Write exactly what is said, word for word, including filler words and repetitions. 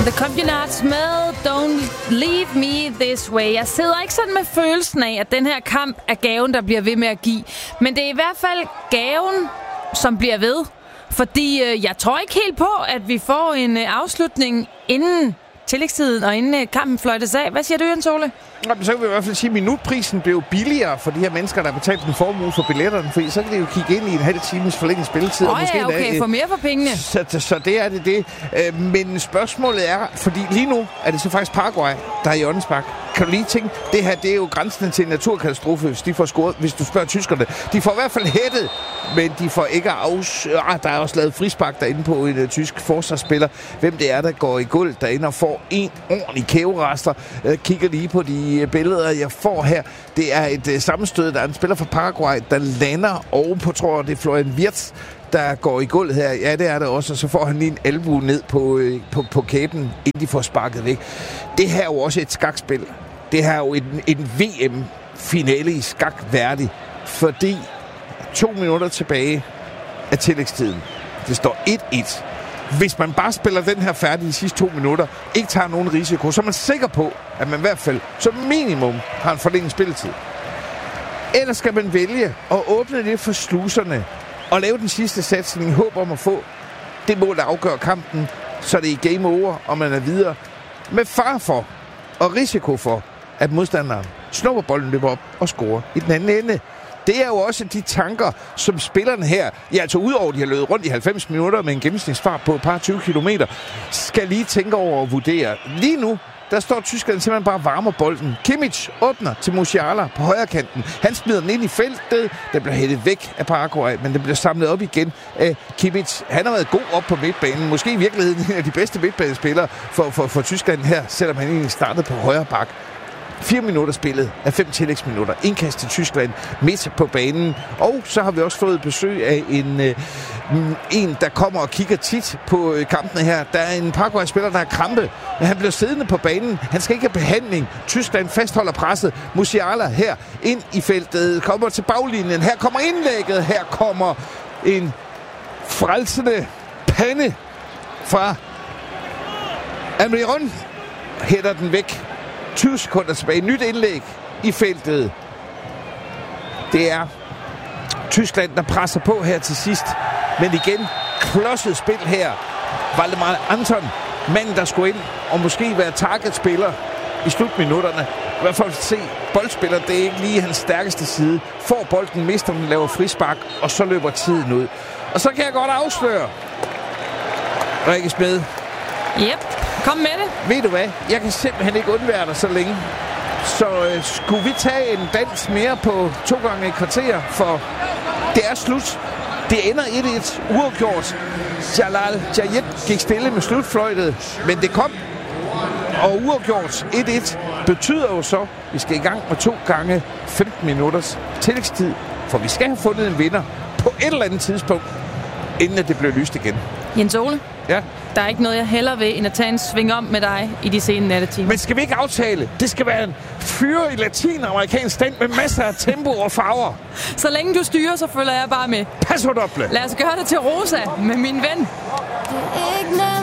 The Communards med Don't Leave Me This Way. Jeg sidder ikke sådan med følelsen af, at den her kamp er gaven, der bliver ved med at give. Men det er i hvert fald gaven, som bliver ved. Fordi øh, jeg tror ikke helt på, at vi får en øh, afslutning inden tillægstiden og inden øh, kampen fløjtes af. Hvad siger du, Jens Ole? Så kan vi i hvert fald sige, at minutprisen blev billigere for de her mennesker, der har betalt en formue for billetterne. Fordi så kan de jo kigge ind i en halv times forlænget spilletid. Åh oh, ja, okay. Der, få mere for pengene. Så, så, så det er det det. Men spørgsmålet er, fordi lige nu er det så faktisk Paraguay, der er i åndensbak. Kan du lige tænke, det her det er jo grænsen til en naturkatastrofe, hvis de får scoret, hvis du spørger tyskerne. De får i hvert fald hættet, men de får ikke afs... Ah, der er også lavet frispark derinde på en uh, tysk forsvarsspiller. Hvem det er, der går i gulv derinde og får en ordentlig kæveraster. Uh, kigger lige på de uh, billeder, jeg får her. Det er et uh, sammenstød, der er en spiller fra Paraguay, der lander ovenpå, tror jeg, det er Florian Wirtz, der går i gulvet her. Ja, det er det også. Og så får han lige en albue ned på, øh, på, på kæben, inden de får sparket væk. Det her er jo også et skakspil. Det her er jo en, en V M-finale i skak værdig. Fordi to minutter tilbage af tillægstiden. Det står et et. Hvis man bare spiller den her færdig de sidste to minutter, ikke tager nogen risiko, så er man sikker på, at man i hvert fald som minimum har en forlænget spilletid. Ellers skal man vælge at åbne det for sluserne og lave den sidste satsning i håb om at få det mål, der afgør kampen, så det er game over, og man er videre. Med far for og risiko for, at modstanderen snupper bolden, løber op og scorer i den anden ende. Det er jo også de tanker, som spillerne her, ja, altså udover de har løbet rundt i halvfems minutter med en gennemsnitsfart på et par tyve kilometer, skal lige tænke over og vurdere. Lige nu, der står tyskerne simpelthen bare varmer bolden. Kimmich åbner til Musiala på højre kanten. Han smider den ind i feltet. Den bliver hættet væk af Paraguay, men den bliver samlet op igen af Kimmich. Han har været god op på midtbanen. Måske i virkeligheden en af de bedste midtbanespillere for, for, for Tyskland her, selvom han egentlig startede på højre bak. Fire minutter spillet af fem tillægsminutter. Indkast til Tyskland midt på banen. Og så har vi også fået besøg af en, øh, en der kommer og kigger tit på øh, kampene her. Der er en Paraguay-spiller, der har krampe. Men han bliver siddende på banen. Han skal ikke have behandling. Tyskland fastholder presset. Musiala her ind i feltet. Kommer til baglinjen. Her kommer indlægget. Her kommer en frelsende pande fra Almiron. Hætter den væk. tyve sekunder tilbage. Nyt indlæg i feltet. Det er Tyskland, der presser på her til sidst. Men igen, klodset spil her. Valdemar Anton, manden, der skulle ind og måske være targetspiller i slutminutterne. I hvert fald se, boldspiller, det er ikke lige hans stærkeste side. Får bolden, mister den, laver frispark, og så løber tiden ud. Og så kan jeg godt afsløre, Rikke Smed. Yep. Kom med det. Ved du hvad? Jeg kan simpelthen ikke undvære dig så længe. Så øh, skulle vi tage en dans mere på to gange et kvarter, for det er slut. Det ender et et uafgjort. Jalal Jayet gik stille med slutfløjtet, men det kom. Og uafgjort et et betyder jo så, at vi skal i gang med to gange femten minutters tillægstid, for vi skal have fundet en vinder på et eller andet tidspunkt, inden at det bliver lyst igen. Jens Ole? Ja? Der er ikke noget, jeg hellere vil, end at tage en sving om med dig i de sene nattetimer. Men skal vi ikke aftale? Det skal være en fyre i latinamerikansk stand med masser af tempo og farver. Så længe du styrer, så følger jeg bare med. Paso doble. Lad os gøre det til Rosa med min ven.